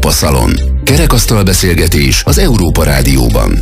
Európa Szalon. Kerekasztal beszélgetés az Európa Rádióban.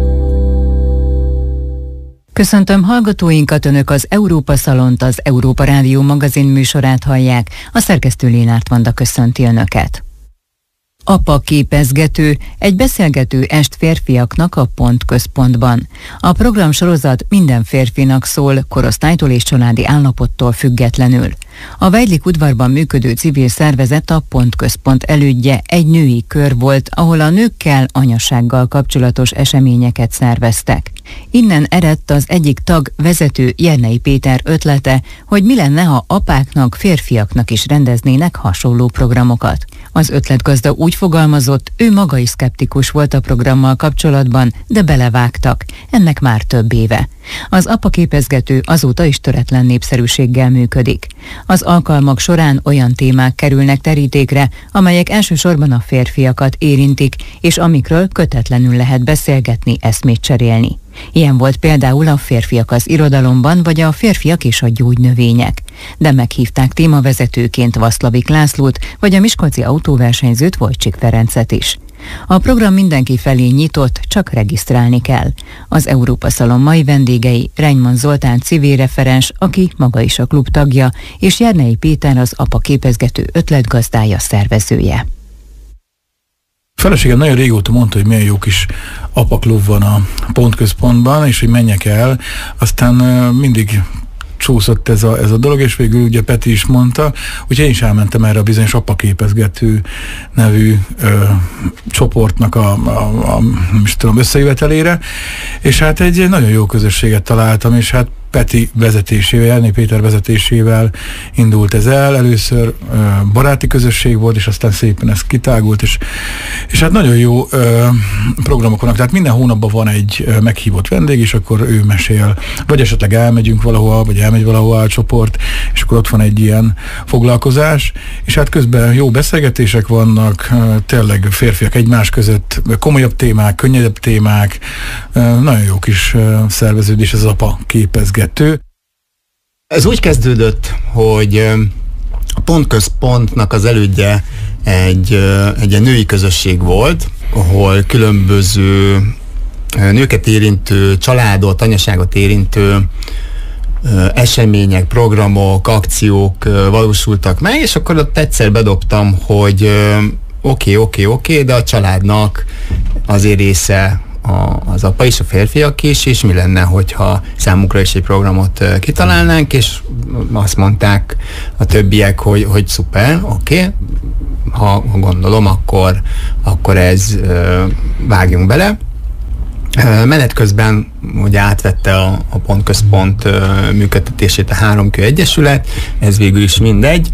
Köszöntöm hallgatóinkat, Önök az Európa Szalont, az Európa Rádió magazin műsorát hallják. A szerkesztő Lénárt Vanda köszönti Önöket. Apa képezgető, egy beszélgető est férfiaknak a Pontközpontban. A programsorozat minden férfinak szól, korosztálytól és családi állapottól függetlenül. A Weidlich udvarban működő civil szervezet, a Pontközpont elődje egy női kör volt, ahol a nőkkel, anyasággal kapcsolatos eseményeket szerveztek. Innen eredt az egyik tag, vezető Jernei Péter ötlete, hogy mi lenne, ha apáknak, férfiaknak is rendeznének hasonló programokat. Az ötletgazda úgy fogalmazott, ő maga is szkeptikus volt a programmal kapcsolatban, de belevágtak. Ennek már több éve. Az apa képezgető azóta is töretlen népszerűséggel működik. Az alkalmak során olyan témák kerülnek terítékre, amelyek elsősorban a férfiakat érintik, és amikről kötetlenül lehet beszélgetni, eszmét cserélni. Ilyen volt például a Férfiak az irodalomban, vagy a Férfiak és a gyógynövények. De meghívták témavezetőként Vaszlavik Lászlót, vagy a miskolci autóversenyzőt, Wojcik Ferencet is. A program mindenki felé nyitott, csak regisztrálni kell. Az Európa Szalon mai vendégei Reimann Zoltán civil referens, aki maga is a klub tagja, és Jernei Péter az apa képezgető ötletgazdája, szervezője. Feleségem nagyon régóta mondta, hogy milyen jó kis apaklub van a Pontközpontban, és hogy menjek el. Aztán mindig csúszott ez a dolog, és végül ugye Peti is mondta, úgyhogy én is elmentem erre a bizonyos apaképezgető nevű csoportnak a nem is tudom, összejövetelére, és hát egy nagyon jó közösséget találtam, és hát Peti vezetésével, Jernei Péter vezetésével indult ez el. Először baráti közösség volt, és aztán szépen ez kitágult, és hát nagyon jó programok vannak. Tehát minden hónapban van egy meghívott vendég, és akkor ő mesél, vagy esetleg elmegyünk valahol, vagy elmegy valahol a csoport, és akkor ott van egy ilyen foglalkozás, és hát közben jó beszélgetések vannak, tényleg férfiak egymás között, komolyabb témák, könnyedebb témák, nagyon jó kis szerveződés ez az apa képezgető. Ez úgy kezdődött, hogy a Pontközpontnak az elődje egy ilyen női közösség volt, ahol különböző nőket érintő, családot, anyaságot érintő események, programok, akciók valósultak meg, és akkor ott egyszer bedobtam, hogy oké, de a családnak azért része az apa és a férfiak is, és mi lenne, hogyha számukra is egy programot kitalálnánk, és azt mondták a többiek, hogy szuper, oké, ha gondolom, akkor ez vágjunk bele. Menet közben ugye átvette a Pontközpont működtetését a 3Kő Egyesület, ez végül is mindegy,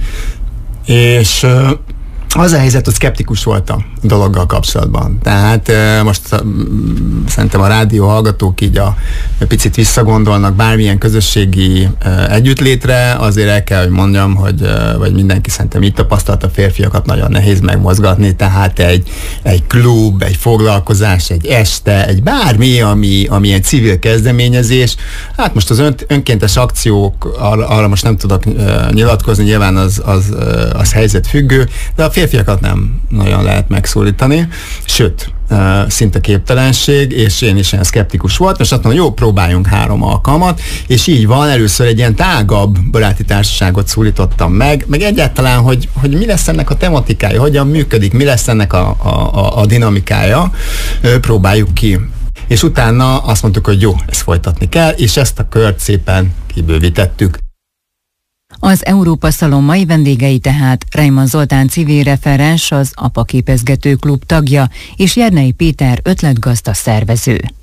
és az a helyzet, hogy szkeptikus voltam a dologgal kapcsolatban. Tehát most szerintem a rádió hallgatók így picit visszagondolnak bármilyen közösségi együttlétre, azért el kell, hogy mondjam, vagy mindenki szerintem így tapasztalt, a férfiakat nagyon nehéz megmozgatni, tehát egy klub, egy foglalkozás, egy este, egy bármi, ami egy civil kezdeményezés. Hát most az önkéntes akciók, arra most nem tudok nyilatkozni, nyilván az helyzet függő, de a férfiakat nem nagyon lehet megszólítani, sőt, szinte képtelenség, és én is ilyen szkeptikus voltam, és azt mondom, jó, próbáljunk 3 alkalmat, és így van, először egy ilyen tágabb baráti társaságot szólítottam meg egyáltalán, hogy mi lesz ennek a tematikája, hogyan működik, mi lesz ennek a dinamikája, próbáljuk ki. És utána azt mondtuk, hogy jó, ezt folytatni kell, és ezt a kört szépen kibővítettük. Az Európa Szalon mai vendégei tehát Reimann Zoltán civil referens, az apa képezgető klub tagja, és Jernei Péter ötletgazda, szervező.